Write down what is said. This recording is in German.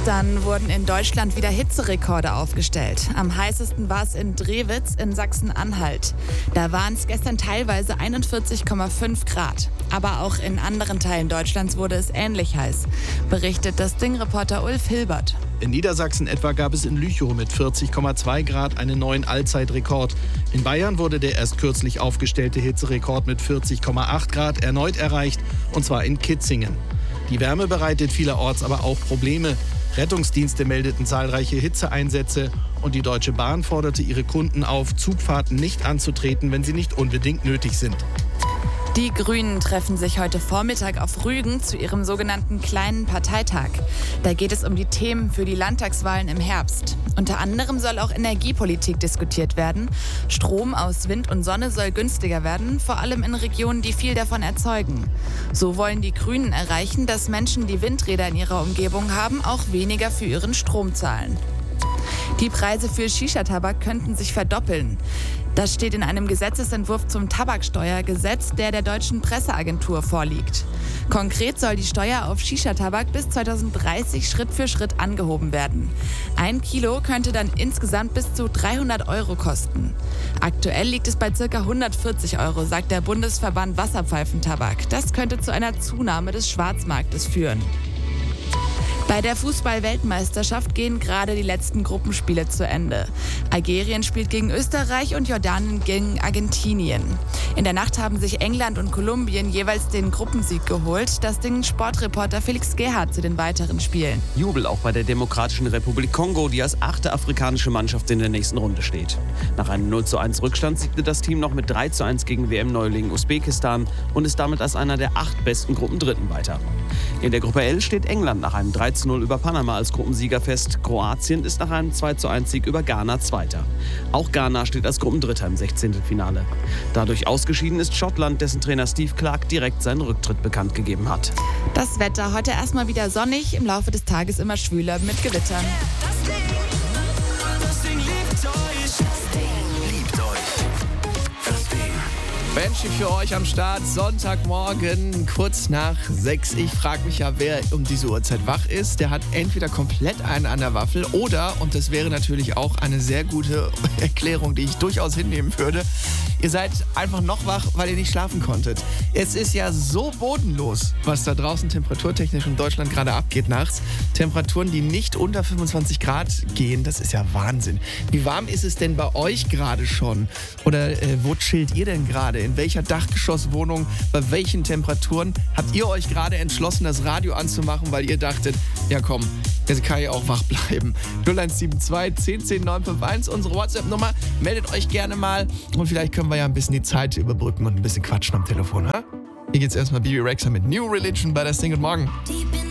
Gestern wurden in Deutschland wieder Hitzerekorde aufgestellt. Am heißesten war es in Drewitz in Sachsen-Anhalt. Da waren es gestern teilweise 41,5 Grad. Aber auch in anderen Teilen Deutschlands wurde es ähnlich heiß, berichtet das Ding-Reporter Ulf Hilbert. In Niedersachsen etwa gab es in Lüchow mit 40,2 Grad einen neuen Allzeitrekord. In Bayern wurde der erst kürzlich aufgestellte Hitzerekord mit 40,8 Grad erneut erreicht, und zwar in Kitzingen. Die Wärme bereitet vielerorts aber auch Probleme. Rettungsdienste meldeten zahlreiche Hitzeeinsätze und die Deutsche Bahn forderte ihre Kunden auf, Zugfahrten nicht anzutreten, wenn sie nicht unbedingt nötig sind. Die Grünen treffen sich heute Vormittag auf Rügen zu ihrem sogenannten kleinen Parteitag. Da geht es um die Themen für die Landtagswahlen im Herbst. Unter anderem soll auch Energiepolitik diskutiert werden. Strom aus Wind und Sonne soll günstiger werden, vor allem in Regionen, die viel davon erzeugen. So wollen die Grünen erreichen, dass Menschen, die Windräder in ihrer Umgebung haben, auch weniger für ihren Strom zahlen. Die Preise für Shisha-Tabak könnten sich verdoppeln. Das steht in einem Gesetzesentwurf zum Tabaksteuergesetz, der Deutschen Presseagentur vorliegt. Konkret soll die Steuer auf Shisha-Tabak bis 2030 Schritt für Schritt angehoben werden. 1 Kilo könnte dann insgesamt bis zu 300 € kosten. Aktuell liegt es bei ca. 140 €, sagt der Bundesverband Wasserpfeifentabak. Das könnte zu einer Zunahme des Schwarzmarktes führen. Bei der Fußball-Weltmeisterschaft gehen gerade die letzten Gruppenspiele zu Ende. Algerien spielt gegen Österreich und Jordanien gegen Argentinien. In der Nacht haben sich England und Kolumbien jeweils den Gruppensieg geholt. Das Ding Sportreporter Felix Gerhardt zu den weiteren Spielen. Jubel auch bei der Demokratischen Republik Kongo, die als 8. afrikanische Mannschaft in der nächsten Runde steht. Nach einem 0:1 Rückstand siegte das Team noch mit 3:1 gegen WM-Neuling Usbekistan und ist damit als einer der 8 besten Gruppendritten weiter. In der Gruppe L steht England nach einem 3:0 über Panama als Gruppensieger fest. Kroatien ist nach einem 2:1-Sieg über Ghana Zweiter. Auch Ghana steht als Gruppendritter im 16. Finale. Dadurch ausgeschieden ist Schottland, dessen Trainer Steve Clarke direkt seinen Rücktritt bekannt gegeben hat. Das Wetter heute erstmal wieder sonnig, im Laufe des Tages immer schwüler mit Gewittern. Banshee für euch am Start, Sonntagmorgen, kurz nach 6. Ich frage mich ja, wer um diese Uhrzeit wach ist. Der hat entweder komplett einen an der Waffel oder, und das wäre natürlich auch eine sehr gute Erklärung, die ich durchaus hinnehmen würde, ihr seid einfach noch wach, weil ihr nicht schlafen konntet. Es ist ja so bodenlos, was da draußen temperaturtechnisch in Deutschland gerade abgeht nachts. Temperaturen, die nicht unter 25 Grad gehen, das ist ja Wahnsinn. Wie warm ist es denn bei euch gerade schon? Oder wo chillt ihr denn gerade? In welcher Dachgeschosswohnung, bei welchen Temperaturen habt ihr euch gerade entschlossen, das Radio anzumachen, weil ihr dachtet, ja komm, jetzt kann ich auch wach bleiben. 0172 10 10 951, unsere WhatsApp-Nummer. Meldet euch gerne mal und vielleicht können wir ja ein bisschen die Zeit überbrücken und ein bisschen quatschen am Telefon. Ha? Hier geht's erstmal Bibi Rexha mit New Religion bei der Single Morgen.